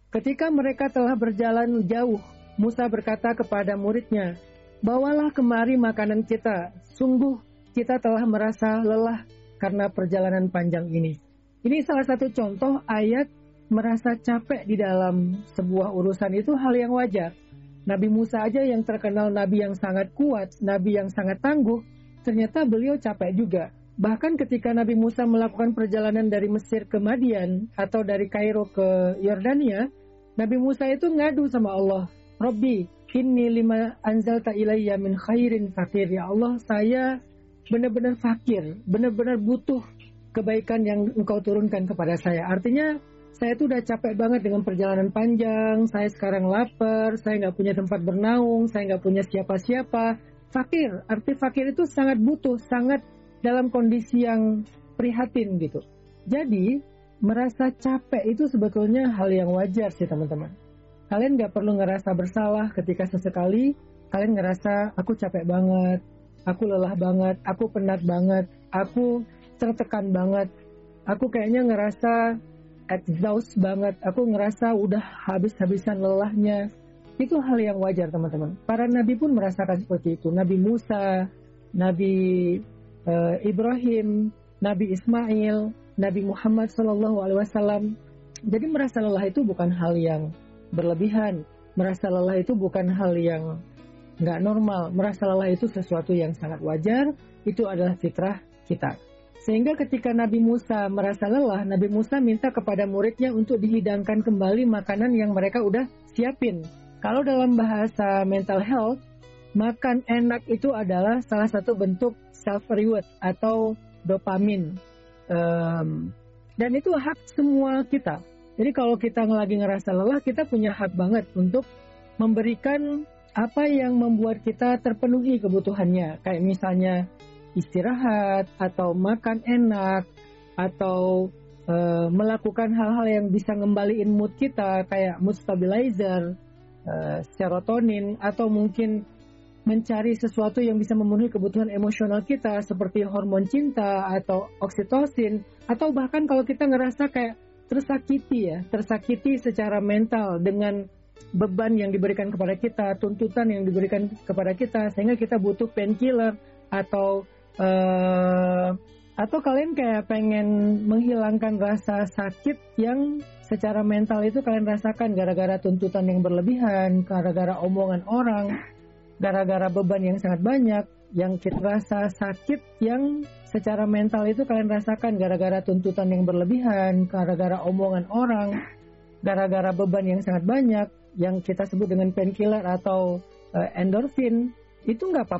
Ketika mereka telah berjalan jauh, Musa berkata kepada muridnya, "Bawalah kemari makanan kita. Sungguh kita telah merasa lelah karena perjalanan panjang ini." Ini salah satu contoh ayat merasa capek di dalam sebuah urusan itu hal yang wajar. Nabi Musa aja yang terkenal nabi yang sangat kuat, nabi yang sangat tangguh, ternyata beliau capek juga. Bahkan ketika Nabi Musa melakukan perjalanan dari Mesir ke Madian atau dari Kairo ke Yordania, Nabi Musa itu ngadu sama Allah, "Robbi, inni lima anzalta ilayya min khairin fakir." Ya Allah, saya benar-benar fakir, benar-benar butuh kebaikan yang Engkau turunkan kepada saya. Artinya, saya tuh udah capek banget dengan perjalanan panjang, saya sekarang lapar, saya nggak punya tempat bernaung, saya nggak punya siapa-siapa. Fakir, arti fakir itu sangat butuh, sangat dalam kondisi yang prihatin gitu. Jadi, merasa capek itu sebetulnya hal yang wajar sih teman-teman. Kalian gak perlu ngerasa bersalah ketika sesekali kalian ngerasa aku capek banget, aku lelah banget, aku penat banget, aku tertekan banget, aku kayaknya ngerasa exhaust banget, aku ngerasa udah habis-habisan lelahnya. Itu hal yang wajar teman-teman. Para nabi pun merasakan seperti itu. Nabi Musa, Nabi Ibrahim, Nabi Ismail, Nabi Muhammad SAW. Jadi merasa lelah itu bukan hal yang berlebihan. Merasa lelah itu bukan hal yang nggak normal. Merasa lelah itu sesuatu yang sangat wajar. Itu adalah fitrah kita. Sehingga ketika Nabi Musa merasa lelah, Nabi Musa minta kepada muridnya untuk dihidangkan kembali makanan yang mereka udah siapin. Kalau dalam bahasa mental health, makan enak itu adalah salah satu bentuk self-reward atau dopamin. Dan itu hak semua kita. Jadi kalau kita lagi ngerasa lelah, kita punya hak banget untuk memberikan apa yang membuat kita terpenuhi kebutuhannya. Kayak misalnya istirahat, atau makan enak, atau melakukan hal-hal yang bisa ngembaliin mood kita, kayak mood stabilizer, serotonin, atau mungkin mencari sesuatu yang bisa memenuhi kebutuhan emosional kita seperti hormon cinta atau oksitosin, atau bahkan kalau kita ngerasa kayak tersakiti secara mental dengan beban yang diberikan kepada kita, tuntutan yang diberikan kepada kita, sehingga kita butuh painkiller atau kalian kayak pengen menghilangkan rasa sakit yang secara mental itu kalian rasakan gara-gara tuntutan yang berlebihan, gara-gara omongan orang, gara-gara beban yang sangat banyak, yang kita rasa sakit yang secara mental itu kalian rasakan gara-gara tuntutan yang berlebihan, gara-gara omongan orang, gara-gara beban yang sangat banyak, yang kita sebut dengan painkiller atau endorfin. Itu nggak apa-apa